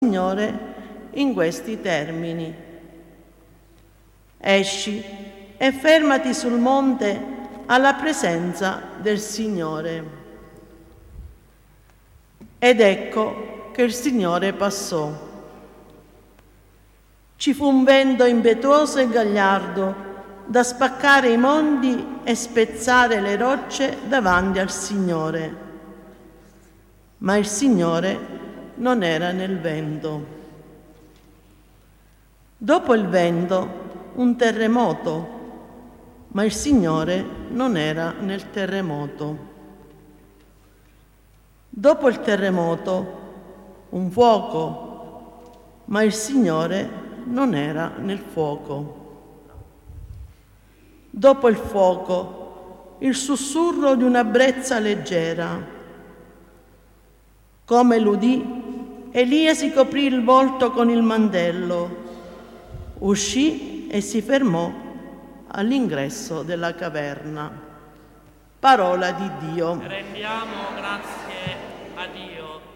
Signore in questi termini: esci e fermati sul monte alla presenza del Signore. Ed ecco che il Signore passò. Ci fu un vento impetuoso e gagliardo da spaccare i monti e spezzare le rocce davanti al Signore. Ma il Signore non era nel vento. Dopo il vento un terremoto, ma il Signore non era nel terremoto. Dopo il terremoto un fuoco, ma il Signore non era nel fuoco. Dopo il fuoco il sussurro di una brezza leggera. Come l'udì, Elia si coprì il volto con il mantello, uscì e si fermò all'ingresso della caverna. Parola di Dio. Rendiamo grazie a Dio.